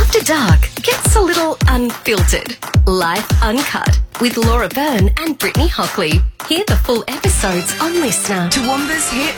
After Dark gets a little unfiltered. Life Uncut with Laura Byrne and Brittany Hockley. Hear the full episodes on Listener. Toowoomba's Hit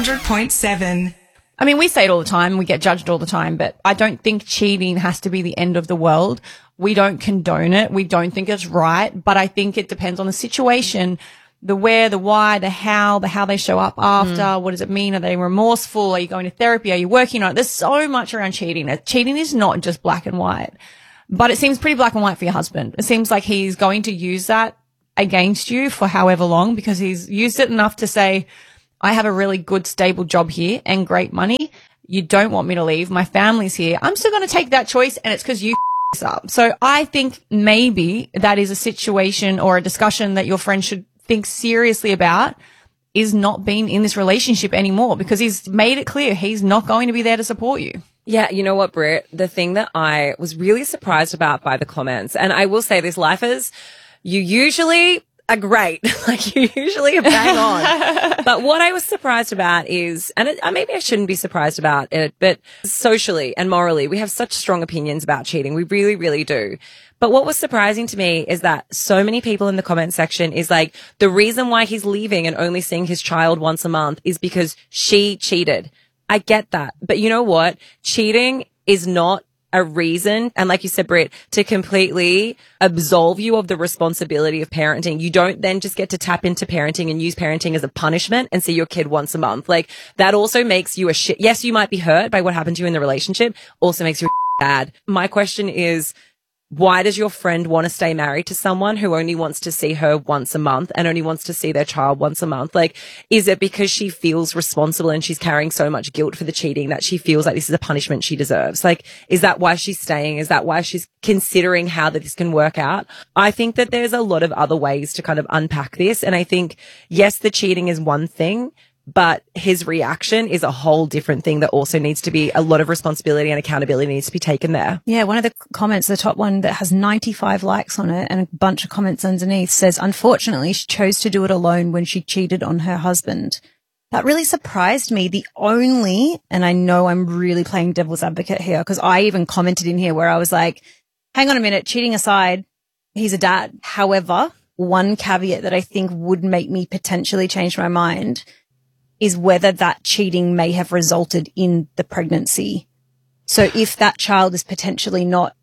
100.7. I mean, we say it all the time. We get judged all the time, but I don't think cheating has to be the end of the world. We don't condone it. We don't think it's right, but I think it depends on the situation, the where, the why, the how they show up after. What does it mean? Are they remorseful? Are you going to therapy? Are you working on it? There's so much around cheating. Cheating is not just black and white, but it seems pretty black and white for your husband. It seems like he's going to use that against you for however long, because he's used it enough to say, I have a really good, stable job here and great money. You don't want me to leave. My family's here. I'm still going to take that choice, and it's because you this up. So I think maybe that is a situation or a discussion that your friend should think seriously about, is not being in this relationship anymore, because he's made it clear he's not going to be there to support you. Yeah, you know what, Britt? The thing that I was really surprised about by the comments, and I will say this, lifers, you usually are great. Like, you usually are bang on. But what I was surprised about is, and maybe I shouldn't be surprised about it, but socially and morally, we have such strong opinions about cheating. We really, really do. But what was surprising to me is that so many people in the comment section is like, the reason why he's leaving and only seeing his child once a month is because she cheated. I get that. But you know what? Cheating is not a reason, and like you said, Britt, to completely absolve you of the responsibility of parenting. You don't then just get to tap into parenting and use parenting as a punishment and see your kid once a month. Like, that also makes you a shit. Yes, you might be hurt by what happened to you in the relationship, also makes you a dad. My question is, why does your friend want to stay married to someone who only wants to see her once a month and only wants to see their child once a month? Like, is it because she feels responsible and she's carrying so much guilt for the cheating that she feels like this is a punishment she deserves? Like, is that why she's staying? Is that why she's considering how that this can work out? I think that there's a lot of other ways to kind of unpack this. And I think, yes, the cheating is one thing, but his reaction is a whole different thing that also needs to be, a lot of responsibility and accountability needs to be taken there. Yeah, one of the comments, the top one that has 95 likes on it and a bunch of comments underneath, says, unfortunately, she chose to do it alone when she cheated on her husband. That really surprised me. And I know I'm really playing devil's advocate here, because I even commented in here where I was like, hang on a minute, cheating aside, he's a dad. However, one caveat that I think would make me potentially change my mind is whether that cheating may have resulted in the pregnancy. So if that child is potentially not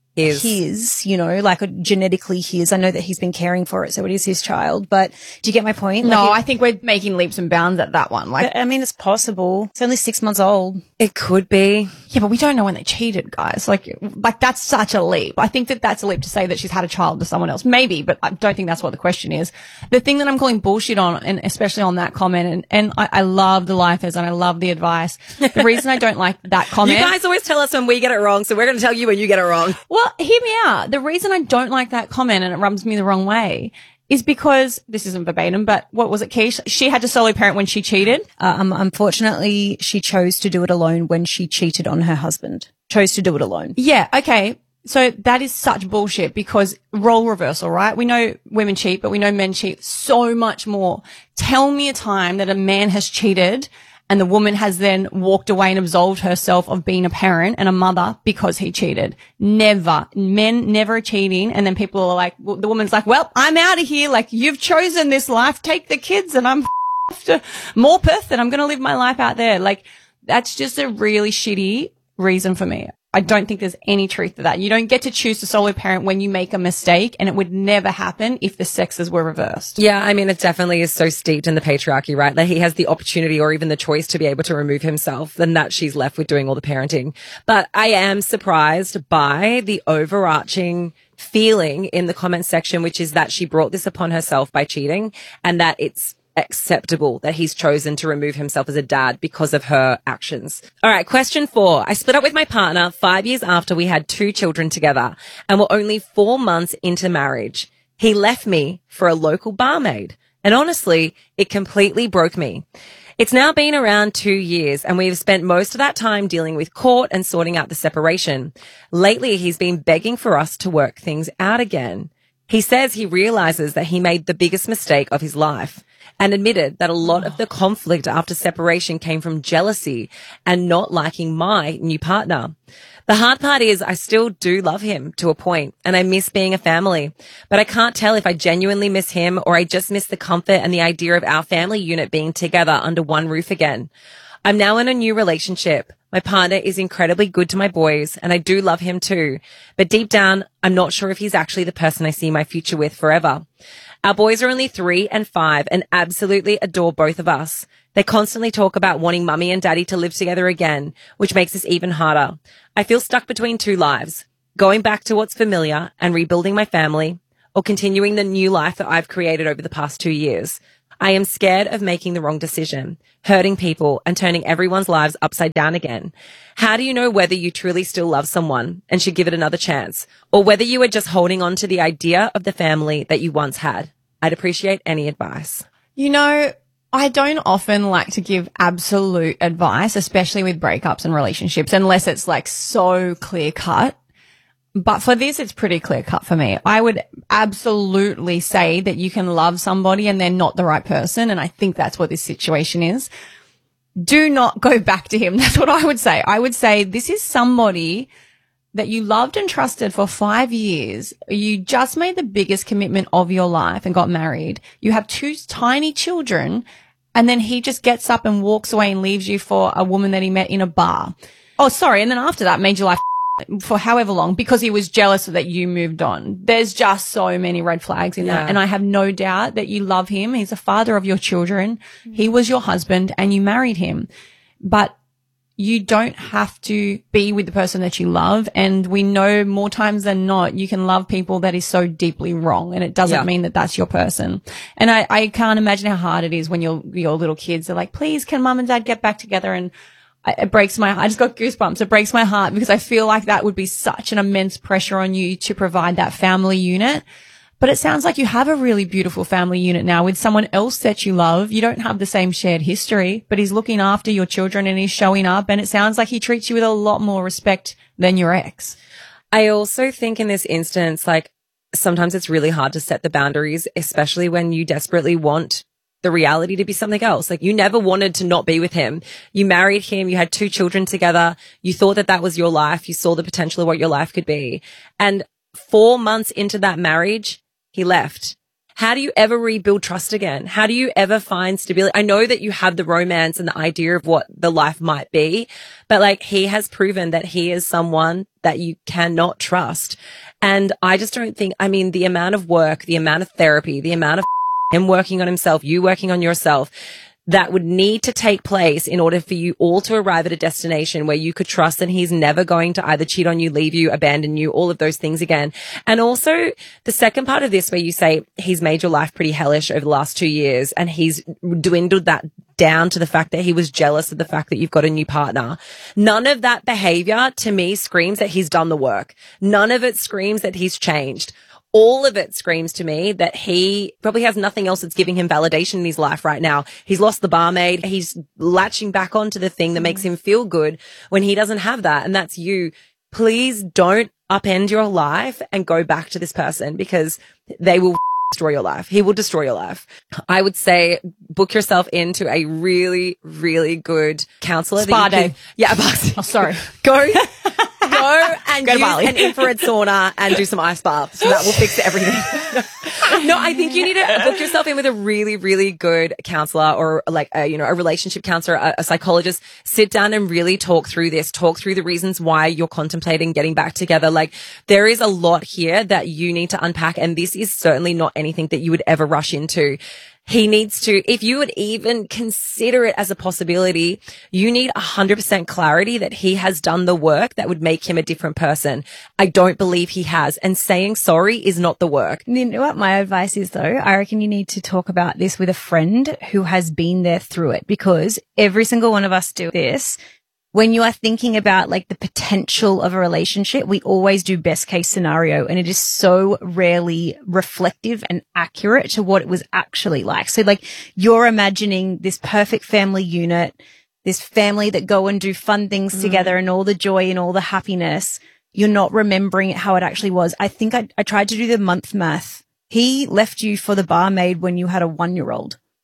his, you know, like genetically his, I know that he's been caring for it, so it is his child, but do you get my point? No, like I think we're making leaps and bounds at that one. Like, I mean, it's possible. It's only 6 months old. It could be. yeah, but we don't know when they cheated, guys. Like that's such a leap. I think that that's a leap to say that she's had a child with someone else. Maybe, but I don't think that's what the question is. The thing that I'm calling bullshit on, and especially on that comment, and I love the lifers and I love the advice. The reason I don't like that comment. You guys always tell us when we get it wrong, so we're going to tell you when you get it wrong. Well, hear me out. The reason I don't like that comment, and it rubs me the wrong way, is because, this isn't verbatim, but what was it, Keish? She had to solo parent when she cheated. Unfortunately, she chose to do it alone when she cheated on her husband. Chose to do it alone. Yeah, okay. So that is such bullshit, because role reversal, right? We know women cheat, but we know men cheat so much more. Tell me a time that a man has cheated and the woman has then walked away and absolved herself of being a parent and a mother because he cheated. Never. Men never are cheating. And then people are like, well, the woman's like, well, I'm out of here. Like, you've chosen this life. Take the kids, and I'm off to Morpeth, and I'm going to live my life out there. Like, that's just a really shitty reason for me. I don't think there's any truth to that. You don't get to choose to solo parent when you make a mistake, and it would never happen if the sexes were reversed. Yeah, I mean, it definitely is so steeped in the patriarchy, right? That he has the opportunity or even the choice to be able to remove himself, then that she's left with doing all the parenting. But I am surprised by the overarching feeling in the comment section, which is that she brought this upon herself by cheating, and that it's acceptable that he's chosen to remove himself as a dad because of her actions. All right, question 4. I split up with my partner 5 years after we had 2 children together and were only 4 months into marriage. He left me for a local barmaid, and honestly, it completely broke me. It's now been around 2 years, and we've spent most of that time dealing with court and sorting out the separation. Lately, he's been begging for us to work things out again. He says he realizes that he made the biggest mistake of his life. and admitted that a lot of the conflict after separation came from jealousy and not liking my new partner. The hard part is I still do love him to a point, and I miss being a family, but I can't tell if I genuinely miss him or I just miss the comfort and the idea of our family unit being together under one roof again. I'm now in a new relationship. My partner is incredibly good to my boys, and I do love him too, but deep down, I'm not sure if he's actually the person I see my future with forever. Our boys are only 3 and 5 and absolutely adore both of us. They constantly talk about wanting mummy and daddy to live together again, which makes this even harder. I feel stuck between two lives, going back to what's familiar and rebuilding my family, or continuing the new life that I've created over the past 2 years. I am scared of making the wrong decision, hurting people and turning everyone's lives upside down again. How do you know whether you truly still love someone and should give it another chance, or whether you are just holding on to the idea of the family that you once had? I'd appreciate any advice. You know, I don't often like to give absolute advice, especially with breakups and relationships, unless it's like so clear cut. But for this, it's pretty clear cut for me. I would absolutely say that you can love somebody and they're not the right person. And I think that's what this situation is. Do not go back to him. That's what I would say. I would say this is somebody that you loved and trusted for 5 years. You just made the biggest commitment of your life and got married. You have 2 tiny children, and then he just gets up and walks away and leaves you for a woman that he met in a bar. Oh, sorry. And then after that made your life for however long because he was jealous that you moved on. There's just so many red flags in that. And I have no doubt that you love him. He's the father of your children. He was your husband and you married him. But you don't have to be with the person that you love. And we know more times than not, you can love people that is so deeply wrong. And it doesn't mean that that's your person. And I can't imagine how hard it is when your little kids are like, please, can mum and dad get back together? And it breaks my heart. I just got goosebumps. It breaks my heart because I feel like that would be such an immense pressure on you to provide that family unit. But it sounds like you have a really beautiful family unit now with someone else that you love. You don't have the same shared history, but he's looking after your children and he's showing up. And it sounds like he treats you with a lot more respect than your ex. I also think in this instance, like sometimes it's really hard to set the boundaries, especially when you desperately want the reality to be something else. Like you never wanted to not be with him. You married him. You had 2 children together. You thought that that was your life. You saw the potential of what your life could be. And 4 months into that marriage, he left. How do you ever rebuild trust again? How do you ever find stability? I know that you have the romance and the idea of what the life might be, but like he has proven that he is someone that you cannot trust. And I just don't think, I mean, the amount of work, the amount of therapy, the amount of him working on himself, you working on yourself, that would need to take place in order for you all to arrive at a destination where you could trust that he's never going to either cheat on you, leave you, abandon you, all of those things again. And also the second part of this where you say he's made your life pretty hellish over the last 2 years and he's dwindled that down to the fact that he was jealous of the fact that you've got a new partner. None of that behavior to me screams that he's done the work. None of it screams that he's changed. All of it screams to me that he probably has nothing else that's giving him validation in his life right now. He's lost the barmaid. He's latching back onto the thing that makes him feel good when he doesn't have that. And that's you. Please don't upend your life and go back to this person because they will destroy your life. He will destroy your life. I would say book yourself into a really, really good counselor. Spa day. Yeah. Oh, sorry. Go and Go to use Bali. an infrared sauna and do some ice baths. So that will fix everything. No, I think you need to book yourself in with a really, really good counselor or like a relationship counselor, a psychologist. Sit down and really talk through this. Talk through the reasons why you're contemplating getting back together. Like there is a lot here that you need to unpack, and this is certainly not anything that you would ever rush into. He needs to, if you would even consider it as a possibility, you need 100% clarity that he has done the work that would make him a different person. I don't believe he has. And saying sorry is not the work. You know what my advice is though? I reckon you need to talk about this with a friend who has been there through it, because every single one of us do this. When you are thinking about like the potential of a relationship, we always do best case scenario, and it is so rarely reflective and accurate to what it was actually like. So like you're imagining this perfect family unit, this family that go and do fun things together and all the joy and all the happiness. You're not remembering how it actually was. I think I tried to do the month math. He left you for the barmaid when you had a 1-year-old.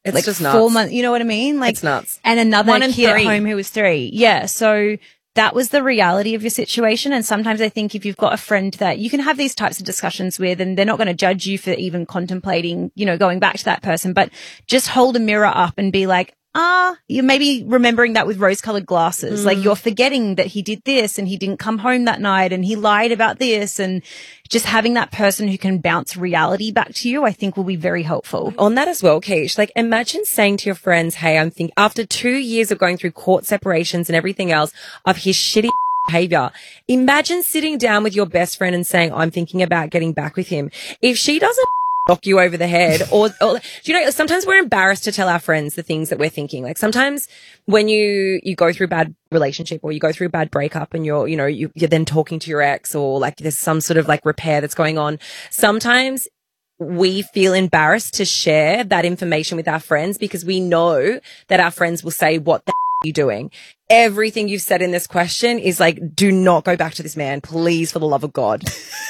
It's like just 4 nuts. months. You know what I mean? Like It's nuts. And another 1 and kid 3. at home who was 3. Yeah. So that was the reality of your situation. And sometimes I think if you've got a friend that you can have these types of discussions with, and they're not going to judge you for even contemplating, you know, going back to that person, but just hold a mirror up and be like, you're maybe remembering that with rose-colored glasses. Like you're forgetting that he did this and he didn't come home that night and he lied about this, and just having that person who can bounce reality back to you, I think will be very helpful. On that as well, Keish, like imagine saying to your friends, hey, I'm thinking after 2 years of going through court separations and everything else of his shitty behavior, imagine sitting down with your best friend and saying, I'm thinking about getting back with him. If she doesn't knock you over the head or you know, sometimes we're embarrassed to tell our friends the things that we're thinking. Like sometimes when you go through a bad relationship or you go through a bad breakup and you're then talking to your ex, or like there's some sort of like repair that's going on, sometimes we feel embarrassed to share that information with our friends because we know that our friends will say, what the are you doing? Everything you've said in this question is like, do not go back to this man, please, for the love of God.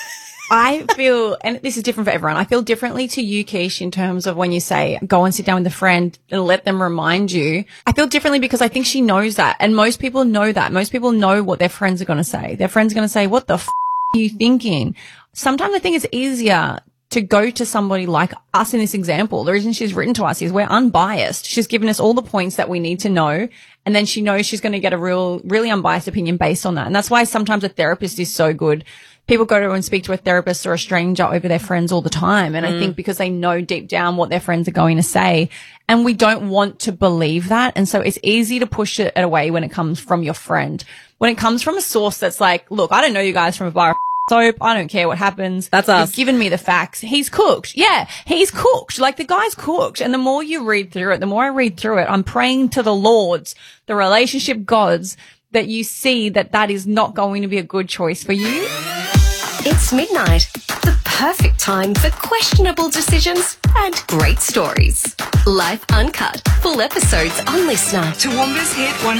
I feel, and this is different for everyone, I feel differently to you, Keish, in terms of when you say go and sit down with a friend and let them remind you. I feel differently because I think she knows that. And most people know that. Most people know what their friends are going to say. Their friends are going to say, what the are you thinking? Sometimes I think it's easier to go to somebody like us in this example. The reason she's written to us is we're unbiased. She's given us all the points that we need to know. And then she knows she's going to get a really unbiased opinion based on that. And that's why sometimes a therapist is so good. People go to and speak to a therapist or a stranger over their friends all the time. And I think because they know deep down what their friends are going to say, and we don't want to believe that. And so it's easy to push it away when it comes from your friend. When it comes from a source that's like, look, I don't know you guys from a bar of soap. I don't care what happens. That's us. He's given me the facts. He's cooked. Yeah, he's cooked. Like the guy's cooked. And the more you read through it, the more I read through it, I'm praying to the Lords, the relationship gods, that you see that that is not going to be a good choice for you. It's midnight, the perfect time for questionable decisions and great stories. Life Uncut, full episodes on Listener. Toowoomba's Hit